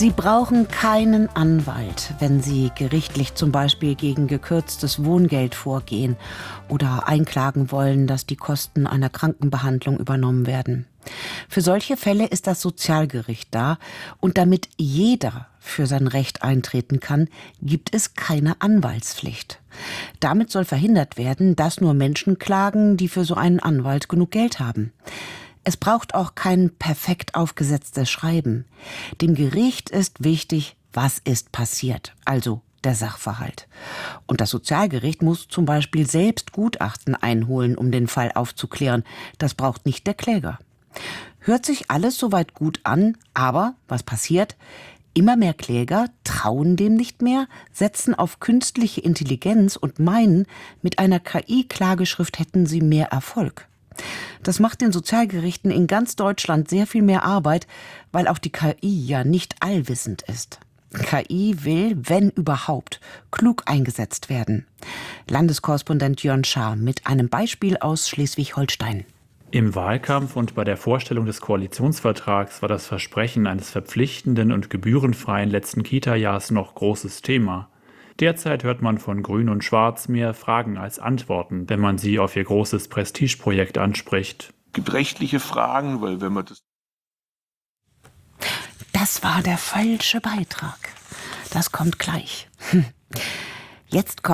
Sie brauchen keinen Anwalt, wenn Sie gerichtlich zum Beispiel gegen gekürztes Wohngeld vorgehen oder einklagen wollen, dass die Kosten einer Krankenbehandlung übernommen werden. Für solche Fälle ist das Sozialgericht da, und damit jeder für sein Recht eintreten kann, gibt es keine Anwaltspflicht. Damit soll verhindert werden, dass nur Menschen klagen, die für so einen Anwalt genug Geld haben. Es braucht auch kein perfekt aufgesetztes Schreiben. Dem Gericht ist wichtig, was ist passiert, also der Sachverhalt. Und das Sozialgericht muss zum Beispiel selbst Gutachten einholen, um den Fall aufzuklären. Das braucht nicht der Kläger. Hört sich alles soweit gut an, aber was passiert? Immer mehr Kläger trauen dem nicht mehr, setzen auf künstliche Intelligenz und meinen, mit einer KI-Klageschrift hätten sie mehr Erfolg. Das macht den Sozialgerichten in ganz Deutschland sehr viel mehr Arbeit, weil auch die KI ja nicht allwissend ist. KI will, wenn überhaupt, klug eingesetzt werden. Landeskorrespondent Jörn Schaar mit einem Beispiel aus Schleswig-Holstein. Im Wahlkampf und bei der Vorstellung des Koalitionsvertrags war das Versprechen eines verpflichtenden und gebührenfreien letzten Kita-Jahres noch großes Thema. Derzeit hört man von Grün und Schwarz mehr Fragen als Antworten, wenn man sie auf ihr großes Prestigeprojekt anspricht. Es gibt rechtliche Fragen, weil wenn man das... Das war der falsche Beitrag. Das kommt gleich. Jetzt kommt